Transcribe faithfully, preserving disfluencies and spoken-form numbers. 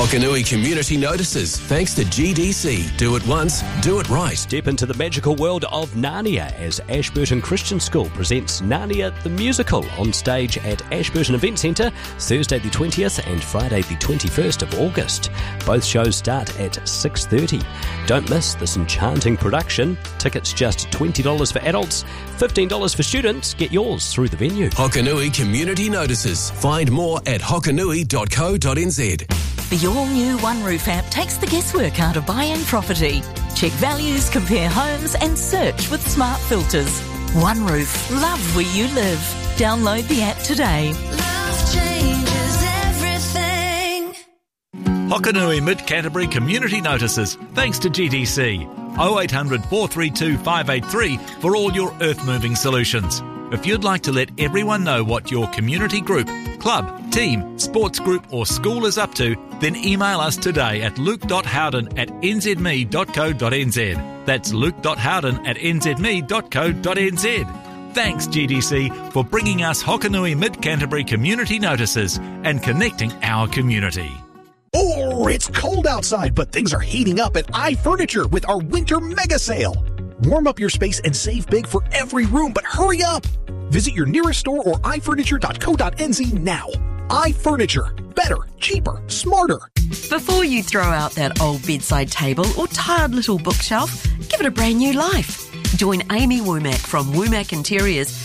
Hokanui Community Notices, thanks to G D C. Do it once, do it right. Step into the magical world of Narnia as Ashburton Christian School presents Narnia the Musical on stage at Ashburton Event Centre Thursday the twentieth and Friday the twenty-first of August. Both shows start at six thirty. Don't miss this enchanting production. Tickets just twenty dollars for adults, fifteen dollars for students. Get yours through the venue. Hokanui Community Notices. Find more at hokanui dot co dot n z. The all-new OneRoof app takes the guesswork out of buying property. Check values, compare homes and search with smart filters. OneRoof. Love where you live. Download the app today. Love changes everything. Hokanui Mid-Canterbury Community Notices, thanks to G D C. oh eight hundred, four three two, five eight three for all your earth-moving solutions. If you'd like to let everyone know what your community group, club, team, sports group or school is up to, then email us today at luke dot howden at n z m e dot co dot n z. That's luke dot howden at n z m e dot co dot n z. Thanks G D C for bringing us Hokanui Mid-Canterbury Community Notices and connecting our community. Oh, it's cold outside, but things are heating up at iFurniture with our winter mega sale. Warm up your space and save big for every room, but hurry up! Visit your nearest store or i furniture dot co dot n z now. iFurniture. Better, cheaper, smarter. Before you throw out that old bedside table or tired little bookshelf, give it a brand new life. Join Amy Womack from Womack Interiors